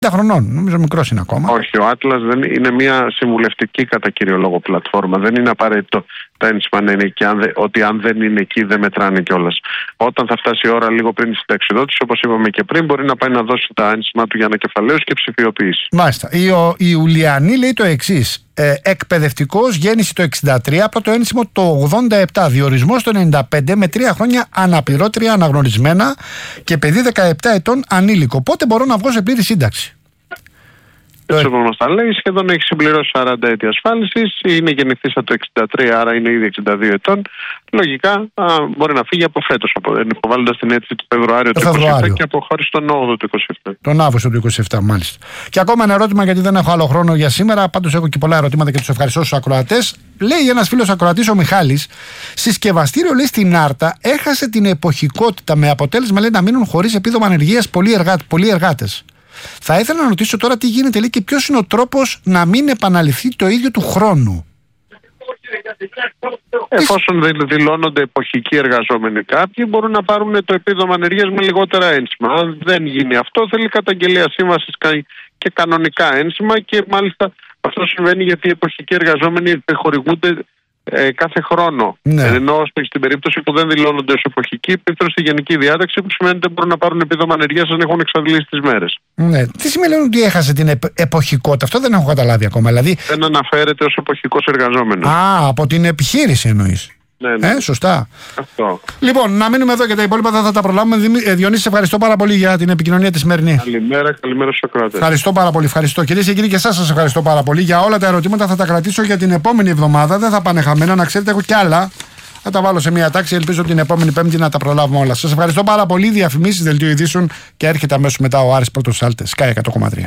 χρονών, νομίζω μικρός είναι ακόμα. Όχι, ο Atlas δεν είναι μια συμβουλευτική κατά κύριο λόγο πλατφόρμα. Δεν είναι απαραίτητο τα ένσημα να είναι εκεί, ότι αν δεν είναι εκεί δεν μετράνε κιόλας. Όταν θα φτάσει η ώρα λίγο πριν τη συνταξιδότηση, όπως είπαμε και πριν, μπορεί να πάει να δώσει τα ένσημα του για ανακεφαλαίωση και ψηφιοποίηση. Μάλιστα. Η Ιουλιανή λέει το εξής. Εκπαιδευτικός, γέννηση το 63, πρώτο ένσημο το 87, διορισμός το 95 με 3 χρόνια αναπληρώτρια αναγνωρισμένα και παιδί 17 ετών ανήλικο. Πότε μπορώ να βγω σε πλήρη σύνταξη? Έτσι όπως μας τα λέει, σχεδόν έχει συμπληρώσει 40 έτη ασφάλισης, είναι γεννηθήσα το 63, άρα είναι ήδη 62 ετών. Λογικά μπορεί να φύγει από φέτος, υποβάλλοντας την αίτηση του Φεβρουάριο του 27 και αποχώρηση τον 8ο του 27. Τον Αύγουστο του 27, μάλιστα. Και ακόμα ένα ερώτημα, γιατί δεν έχω άλλο χρόνο για σήμερα. Πάντως έχω και πολλά ερωτήματα και τους ευχαριστώ στους ακροατές. Λέει ένας φίλος ακροατής, ο Μιχάλης, συσκευαστήριο λέει στην Άρτα έχασε την εποχικότητα με αποτέλεσμα λέει να μείνουν χωρίς επίδομα ανεργίας πολλοί εργάτες. Θα ήθελα να ρωτήσω τώρα τι γίνεται λέει, και ποιος είναι ο τρόπος να μην επαναληφθεί το ίδιο του χρόνου. Εφόσον δηλώνονται εποχικοί εργαζόμενοι κάποιοι, μπορούν να πάρουν το επίδομα ανεργίας με λιγότερα ένσημα. Αν δεν γίνει αυτό, θέλει καταγγελία σύμβασης και κανονικά ένσημα, και μάλιστα αυτό συμβαίνει γιατί οι εποχικοί εργαζόμενοι χορηγούνται κάθε χρόνο. Ναι. Ενώ στην περίπτωση που δεν δηλώνονται ως εποχικοί, πέφτουν στη γενική διάταξη, που σημαίνει ότι δεν μπορούν να πάρουν επίδομα ανεργίας αν έχουν εξαντλήσει τις μέρες. Ναι. Τι σημαίνει ότι έχασε την εποχικότητα? Αυτό δεν έχω καταλάβει ακόμα. Δηλαδή... Δεν αναφέρεται ως εποχικός εργαζόμενος. Από την επιχείρηση εννοείς? Ναι. Σωστά. Αυτό. Λοιπόν, να μείνουμε εδώ και τα υπόλοιπα θα τα προλάβουμε. Διονύση, σε ευχαριστώ πάρα πολύ για την επικοινωνία τη σημερινή. Καλημέρα στους ακροατές. Ευχαριστώ πάρα πολύ. Ευχαριστώ. Κυρίες και κύριοι, και εσάς σας ευχαριστώ πάρα πολύ. Για όλα τα ερωτήματα θα τα κρατήσω για την επόμενη εβδομάδα. Δεν θα πάνε χαμένα. Να ξέρετε, έχω κι άλλα. Θα τα βάλω σε μια τάξη. Ελπίζω την επόμενη Πέμπτη να τα προλάβουμε όλα. Σας ευχαριστώ πάρα πολύ. Διαφημίσεις, δελτίο ειδήσεων και έρχεται αμέσως μετά ο Άρης Πρώτος Άλτες. Sky 100,3.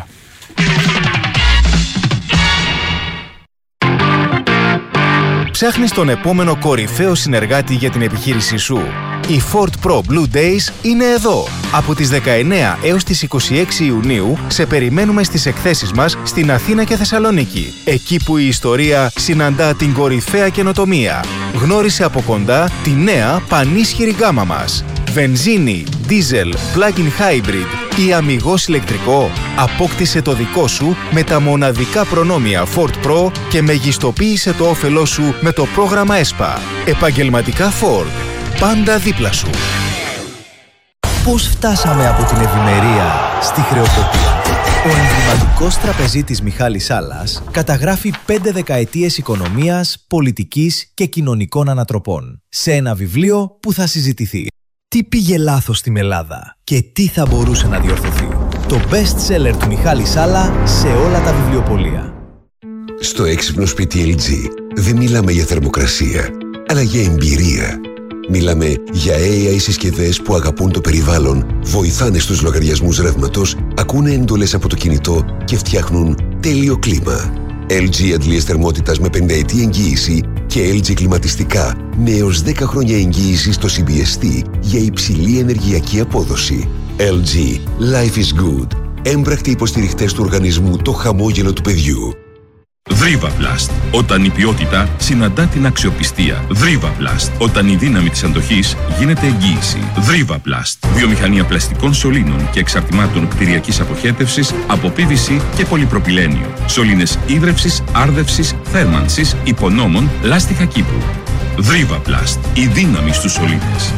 Ψάχνεις τον επόμενο κορυφαίο συνεργάτη για την επιχείρησή σου? Η Ford Pro Blue Days είναι εδώ. Από τις 19 έως τις 26 Ιουνίου σε περιμένουμε στις εκθέσεις μας στην Αθήνα και Θεσσαλονίκη. Εκεί που η ιστορία συναντά την κορυφαία καινοτομία. Γνώρισε από κοντά τη νέα πανίσχυρη γκάμα μας. Βενζίνη, diesel, plug-in hybrid ή αμιγώς ηλεκτρικό? Απόκτησε το δικό σου με τα μοναδικά προνόμια Ford Pro και μεγιστοποίησε το όφελό σου με το πρόγραμμα ΕΣΠΑ. Επαγγελματικά Ford. Πάντα δίπλα σου. Πώς φτάσαμε από την ευημερία στη χρεοκοπία? Ο εμβληματικός τραπεζίτης Μιχάλης Σάλλας καταγράφει 5 δεκαετίες οικονομίας, πολιτικής και κοινωνικών ανατροπών σε ένα βιβλίο που θα συζητηθεί. Τι πήγε λάθος στην Ελλάδα και τι θα μπορούσε να διορθωθεί? Το best seller του Μιχάλη Σάλλα σε όλα τα βιβλιοπωλεία. Στο έξυπνο σπίτι LG δεν μιλάμε για θερμοκρασία, αλλά για εμπειρία. Μιλάμε για AI συσκευές που αγαπούν το περιβάλλον, βοηθάνε στους λογαριασμούς ρεύματος, ακούνε εντολές από το κινητό και φτιάχνουν τέλειο κλίμα. LG αντλίες θερμότητας με 5ετή εγγύηση και LG κλιματιστικά με έως 10 χρόνια εγγύηση στο CBST για υψηλή ενεργειακή απόδοση. LG. Life is good. Έμπρακτοι υποστηριχτές του οργανισμού Το Χαμόγελο του Παιδιού. Δρίβαπλαστ. Όταν η ποιότητα συναντά την αξιοπιστία. Δρίβαπλαστ. Όταν η δύναμη της αντοχής γίνεται εγγύηση. Δρίβαπλαστ. Βιομηχανία πλαστικών σωλήνων και εξαρτημάτων κτηριακής αποχέτευσης από PVC και πολυπροπυλένιο. Σωλήνες ίδρευσης, άρδευσης, θέρμανσης, υπονόμων, λάστιχα κήπου. Δρίβαπλαστ. Η δύναμη στους σωλήνες.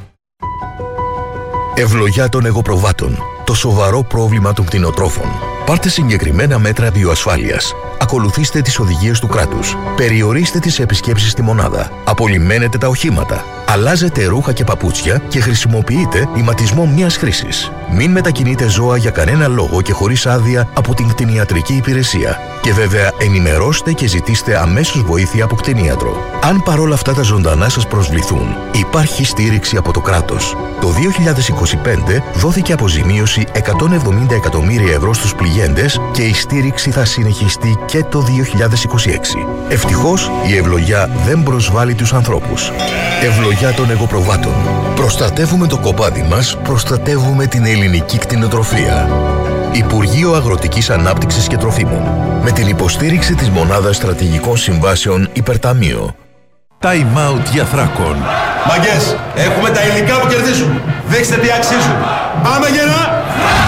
Ευλογιά των εγωπροβάτων. Το σοβαρό πρόβλημα των κτηνοτρόφων. Πάρτε συγκεκριμένα μέτρα βιοασφάλειας. Ακολουθήστε τις οδηγίες του κράτους. Περιορίστε τις επισκέψεις στη μονάδα. Απολυμμένετε τα οχήματα. Αλλάζετε ρούχα και παπούτσια και χρησιμοποιείτε ηματισμό μιας χρήσης. Μην μετακινείτε ζώα για κανένα λόγο και χωρίς άδεια από την κτηνιατρική υπηρεσία. Και βέβαια ενημερώστε και ζητήστε αμέσως βοήθεια από κτηνίατρο. Αν παρόλα αυτά τα ζωντανά σας προσβληθούν, υπάρχει στήριξη από το κράτος. Το 2025 δόθηκε αποζημίωση 170 εκατομμύρια ευρώ στους πληγέντες και η στήριξη θα συνεχιστεί και το 2026. Ευτυχώς η ευλογιά δεν προσβάλλει τους ανθρώπους. Ευλογιά των εγωπροβάτων. Προστατεύουμε το κοπάδι μας, προστατεύουμε την ελληνική κτηνοτροφία. Υπουργείο Αγροτικής Ανάπτυξης και Τροφίμων. Με την υποστήριξη της Μονάδας Στρατηγικών Συμβάσεων Υπερταμείο. Time out για Θράκων. Μαγκές, έχουμε τα υλικά που κερδίζουν. Δείξτε τι αξίζουν. Πάμε γερά!